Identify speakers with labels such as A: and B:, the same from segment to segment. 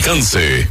A: alcance.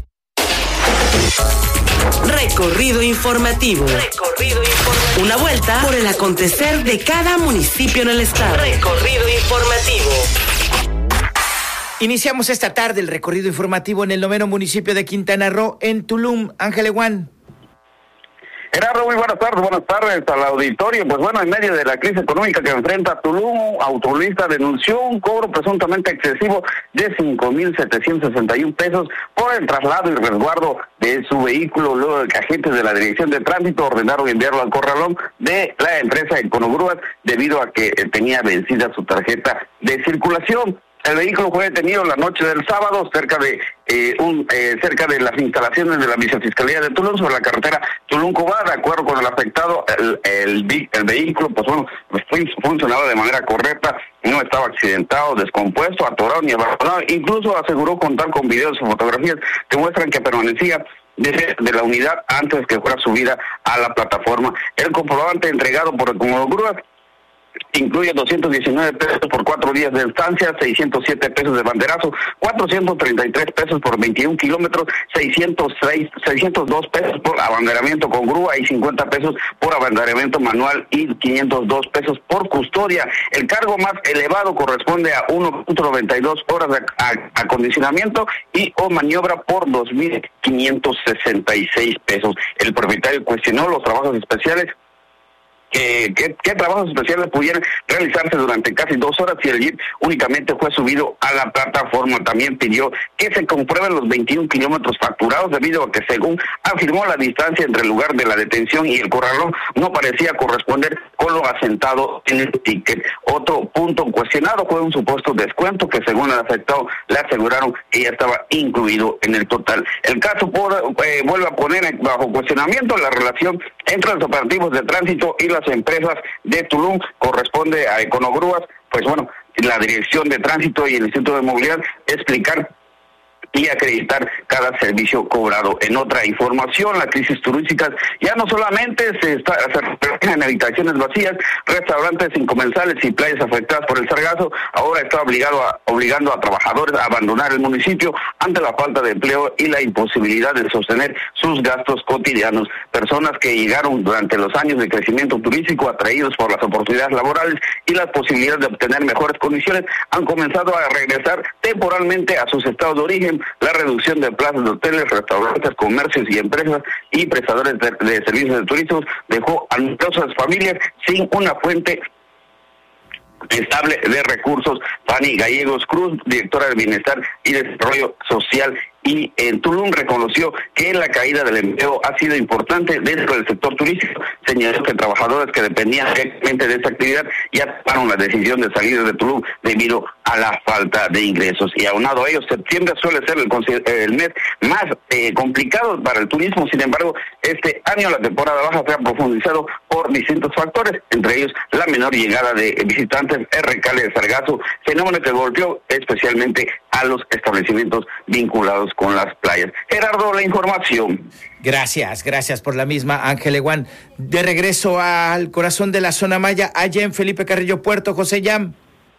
B: Recorrido informativo. Una vuelta por el acontecer de cada municipio en el estado. Recorrido informativo.
C: Iniciamos esta tarde el recorrido informativo en el 9º municipio de Quintana Roo, en Tulum. Ángel Eguán.
D: Gerardo, muy buenas tardes al auditorio. Pues bueno, en medio de la crisis económica que enfrenta Tulum, Autolista denunció un cobro presuntamente excesivo de 5,761 pesos por el traslado y resguardo de su vehículo, luego de que agentes de la Dirección de Tránsito ordenaron enviarlo al corralón de la empresa Econogrúas debido a que tenía vencida su tarjeta de circulación. El vehículo fue detenido la noche del sábado cerca de las instalaciones de la Vicefiscalía de Tulum sobre la carretera Tulum-Cobá. De acuerdo con el afectado, el vehículo, pues bueno, funcionaba de manera correcta, no estaba accidentado, descompuesto, atorado ni abandonado. Incluso aseguró contar con videos y fotografías que muestran que permanecía de la unidad antes que fuera subida a la plataforma. El comprobante entregado por el Econogrúas incluye 219 pesos por 4 días de estancia, 607 pesos de banderazo, 433 pesos por 21 kilómetros, 602 pesos por abanderamiento con grúa y 50 pesos por abanderamiento manual y 502 pesos por custodia. El cargo más elevado corresponde a 1.92 horas de acondicionamiento y o maniobra por 2,566 pesos. El propietario cuestionó los trabajos especiales. ¿Qué trabajos especiales pudieran realizarse durante casi 2 horas si el jeep únicamente fue subido a la plataforma? También pidió que se comprueben los 21 kilómetros facturados debido a que, según afirmó, la distancia entre el lugar de la detención y el corralón no parecía corresponder con lo asentado en el ticket. Otro punto cuestionado fue un supuesto descuento que, según el afectado, le aseguraron que ya estaba incluido en el total. El caso vuelve a poner bajo cuestionamiento la relación entre los operativos de tránsito y las empresas de Tulum. Corresponde a Econogrúas, pues bueno, la Dirección de Tránsito y el Instituto de Movilidad explicar y acreditar cada servicio cobrado. En otra información, la crisis turística ya no solamente se refleja en habitaciones vacías, restaurantes incomensales y playas afectadas por el sargazo, ahora está obligando a trabajadores a abandonar el municipio ante la falta de empleo y la imposibilidad de sostener sus gastos cotidianos. Personas que llegaron durante los años de crecimiento turístico atraídos por las oportunidades laborales y las posibilidades de obtener mejores condiciones han comenzado a regresar temporalmente a sus estados de origen. La reducción de plazas de hoteles, restaurantes, comercios y empresas y prestadores de servicios de turismo dejó a numerosas familias sin una fuente estable de recursos. Fanny Gallegos Cruz, directora de Bienestar y Desarrollo Social y en Tulum, reconoció que la caída del empleo ha sido importante dentro del sector turístico. Señaló que trabajadores que dependían directamente de esta actividad ya tomaron la decisión de salir de Tulum debido a la falta de ingresos. Y aunado a ello, septiembre suele ser el mes más complicado para el turismo. Sin embargo, este año la temporada baja se ha profundizado por distintos factores, entre ellos la menor llegada de visitantes, el recale de sargazo, fenómeno que golpeó especialmente a los establecimientos vinculados con las playas. Gerardo, la información.
C: Gracias por la misma, Ángel Eguán. De regreso al corazón de la zona maya, allá en Felipe Carrillo Puerto, José Yam.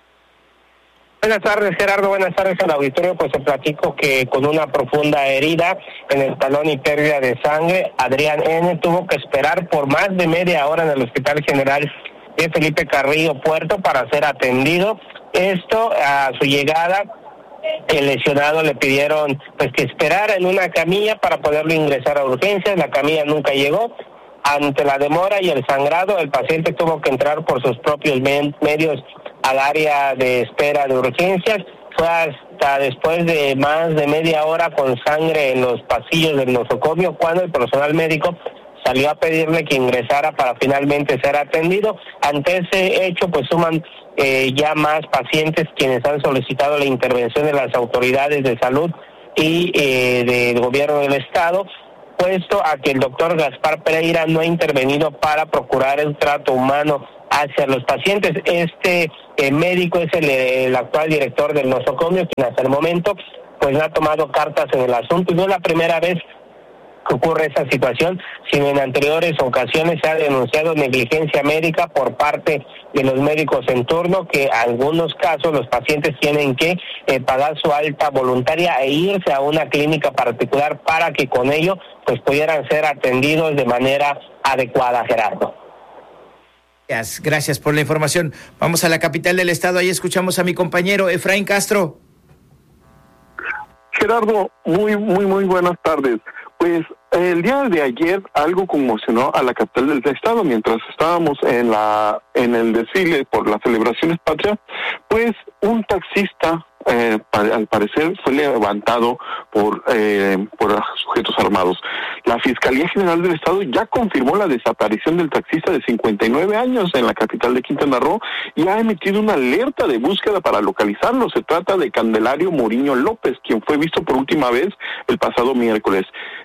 E: Buenas tardes, Gerardo. Buenas tardes al auditorio. Pues te platico que con una profunda herida en el talón y pérdida de sangre, Adrián N. tuvo que esperar por más de media hora en el Hospital General de Felipe Carrillo Puerto para ser atendido. Esto, a su llegada, el lesionado le pidieron pues que esperara en una camilla para poderlo ingresar a urgencias. La camilla nunca llegó. Ante la demora y el sangrado, el paciente tuvo que entrar por sus propios medios al área de espera de urgencias. Fue hasta después de más de media hora con sangre en los pasillos del nosocomio cuando el personal médico salió a pedirle que ingresara para finalmente ser atendido. Ante ese hecho, pues suman ya más pacientes quienes han solicitado la intervención de las autoridades de salud y del gobierno del estado, puesto a que el doctor Gaspar Pereira no ha intervenido para procurar el trato humano hacia los pacientes. Este médico es el actual director del nosocomio, quien hasta el momento pues no ha tomado cartas en el asunto, y no es la primera vez que ocurre esa situación, sino en anteriores ocasiones se ha denunciado negligencia médica por parte de los médicos en turno, que en algunos casos los pacientes tienen que pagar su alta voluntaria e irse a una clínica particular para que con ello pues pudieran ser atendidos de manera adecuada, Gerardo.
C: Gracias por la información. Vamos a la capital del estado, ahí escuchamos a mi compañero Efraín Castro.
A: Gerardo, muy buenas tardes. Pues el día de ayer algo conmocionó a la capital del estado mientras estábamos en el desfile por las celebraciones patrias, pues un taxista al parecer fue levantado por sujetos armados. La Fiscalía General del Estado ya confirmó la desaparición del taxista de 59 años en la capital de Quintana Roo y ha emitido una alerta de búsqueda para localizarlo. Se trata de Candelario Muriño López, quien fue visto por última vez el pasado miércoles.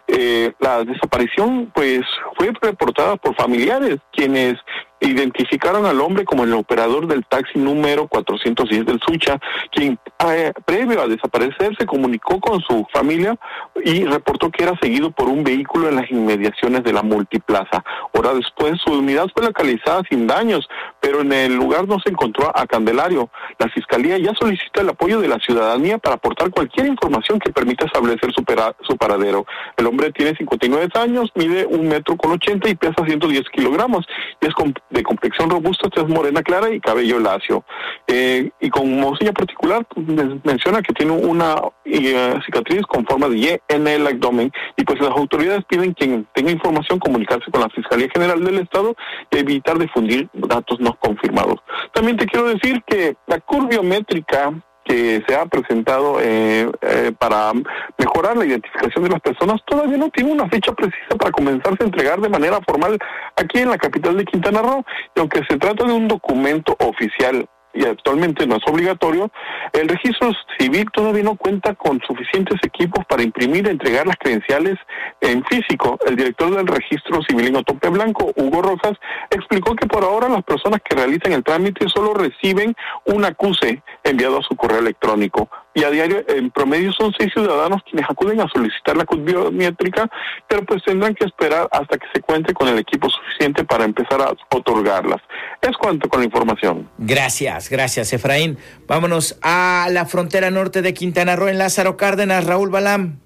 A: La desaparición pues fue reportada por familiares, quienes identificaron al hombre como el operador del taxi número 410 del Sucha, quien previo a desaparecer se comunicó con su familia y reportó que era seguido por un vehículo en las inmediaciones de la Multiplaza. Hora después su unidad fue localizada sin daños, pero en el lugar no se encontró a Candelario. La Fiscalía ya solicita el apoyo de la ciudadanía para aportar cualquier información que permita establecer su paradero. El hombre tiene 59 años, mide 1,80 m y pesa 110 kilogramos. Y es de complexión robusta, tez morena clara y cabello lacio. Y como seña particular, menciona que tiene una cicatriz con forma de Y en el abdomen. Y pues las autoridades piden quien tenga información comunicarse con la Fiscalía General del Estado y evitar difundir datos no confirmados. También te quiero decir que la curva biométrica que se ha presentado para mejorar la identificación de las personas todavía no tiene una fecha precisa para comenzarse a entregar de manera formal aquí en la capital de Quintana Roo, y aunque se trata de un documento oficial y actualmente no es obligatorio, el registro civil todavía no cuenta con suficientes equipos para imprimir y entregar las credenciales en físico. El director del registro civil en Otope Blanco, Hugo Rojas, explicó que por ahora las personas que realizan el trámite solo reciben un acuse enviado a su correo electrónico. Y a diario, en promedio, son 6 ciudadanos quienes acuden a solicitar la CUT biométrica, pero pues tendrán que esperar hasta que se cuente con el equipo suficiente para empezar a otorgarlas. Es cuanto con la información.
C: Gracias, Efraín. Vámonos a la frontera norte de Quintana Roo, en Lázaro Cárdenas. Raúl Balam.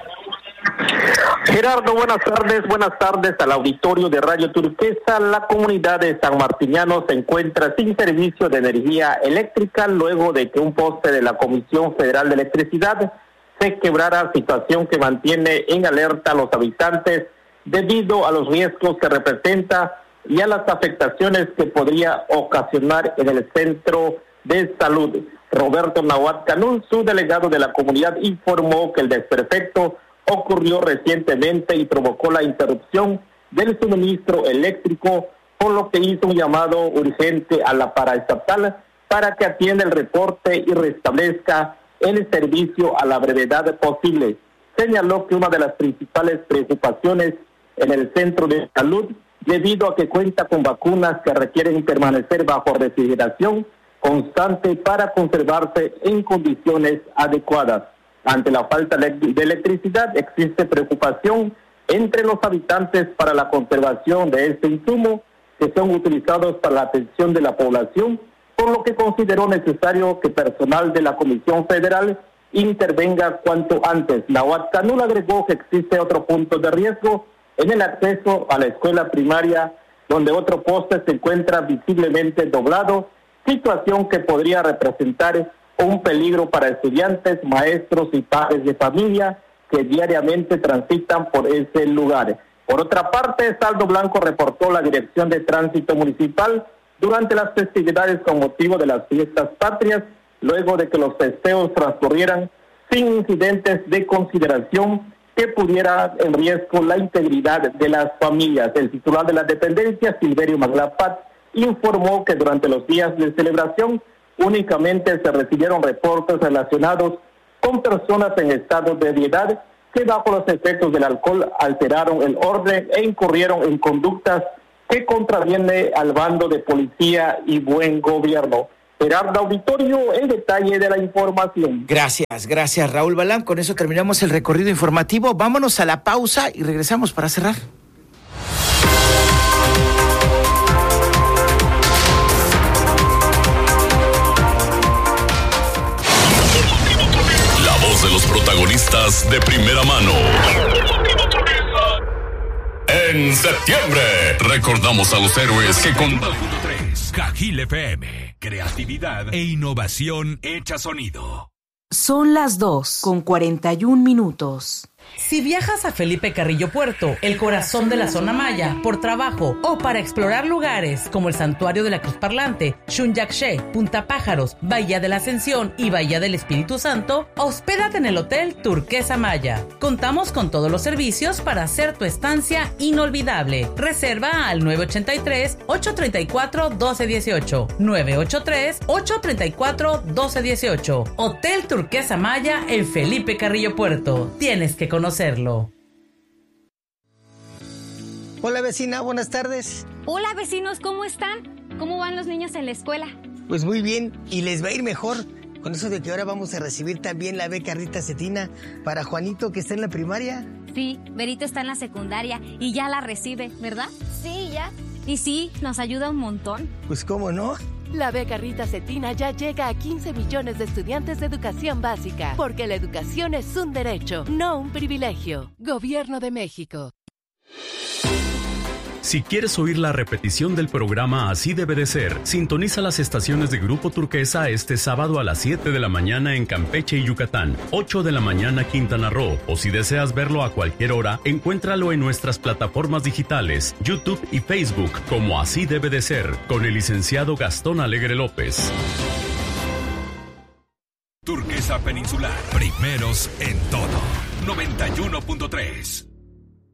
F: Gerardo, buenas tardes al auditorio de Radio Turquesa. La comunidad de San Martiniano se encuentra sin servicio de energía eléctrica luego de que un poste de la Comisión Federal de Electricidad se quebrara, situación que mantiene en alerta a los habitantes debido a los riesgos que representa y a las afectaciones que podría ocasionar en el centro de salud. Roberto Nahuatl Canul, subdelegado de la comunidad, informó que el desperfecto ocurrió recientemente y provocó la interrupción del suministro eléctrico, por lo que hizo un llamado urgente a la paraestatal para que atienda el reporte y restablezca el servicio a la brevedad posible. Señaló que una de las principales preocupaciones en el centro de salud, debido a que cuenta con vacunas que requieren permanecer bajo refrigeración constante para conservarse en condiciones adecuadas. Ante la falta de electricidad existe preocupación entre los habitantes para la conservación de este insumo que son utilizados para la atención de la población, por lo que consideró necesario que personal de la Comisión Federal intervenga cuanto antes. Nahuatl Canul agregó que existe otro punto de riesgo en el acceso a la escuela primaria, donde otro poste se encuentra visiblemente doblado, situación que podría representar un peligro para estudiantes, maestros y padres de familia que diariamente transitan por ese lugar. Por otra parte, Saldo Blanco reportó la Dirección de Tránsito Municipal durante las festividades con motivo de las fiestas patrias, luego de que los festejos transcurrieran sin incidentes de consideración que pudiera en riesgo la integridad de las familias. El titular de la dependencia, Silverio Maglapat, informó que durante los días de celebración únicamente se recibieron reportes relacionados con personas en estado de ebriedad que bajo los efectos del alcohol alteraron el orden e incurrieron en conductas que contraviene al bando de policía y buen gobierno. Gerardo Auditorio, el detalle de la información.
C: Gracias Raúl Balán. Con eso terminamos el recorrido informativo. Vámonos a la pausa y regresamos para cerrar.
G: La voz de los protagonistas de primera mano. En septiembre recordamos a los héroes que con 2.3 Cajil FM, creatividad e innovación hecha sonido.
B: Son las 2:41.
H: Si viajas a Felipe Carrillo Puerto, el corazón de la zona maya, por trabajo o para explorar lugares como el Santuario de la Cruz Parlante, Xunyaxché, Punta Pájaros, Bahía de la Ascensión y Bahía del Espíritu Santo, hospédate en el Hotel Turquesa Maya. Contamos con todos los servicios para hacer tu estancia inolvidable. Reserva al 983-834-1218. 983-834-1218. Hotel Turquesa Maya en Felipe Carrillo Puerto. Tienes que conocerlo.
I: Hola vecina, buenas tardes.
J: Hola vecinos, ¿cómo están? ¿Cómo van los niños en la escuela?
I: Pues muy bien, y les va a ir mejor con eso de que ahora vamos a recibir también la beca Rita Cetina para Juanito, que está en la primaria.
J: Sí, Berito está en la secundaria y ya la recibe, ¿verdad? Sí, ya. Y sí, nos ayuda un montón.
I: Pues cómo no.
K: La beca Rita Cetina ya llega a 15 millones de estudiantes de educación básica, porque la educación es un derecho, no un privilegio. Gobierno de México.
L: Si quieres oír la repetición del programa Así Debe de Ser, sintoniza las estaciones de Grupo Turquesa este sábado a las 7 de la mañana en Campeche y Yucatán, 8 de la mañana Quintana Roo, o si deseas verlo a cualquier hora, encuéntralo en nuestras plataformas digitales, YouTube y Facebook, como Así Debe de Ser, con el licenciado Gastón Alegre López.
G: Turquesa Peninsular, primeros en todo, 91.3.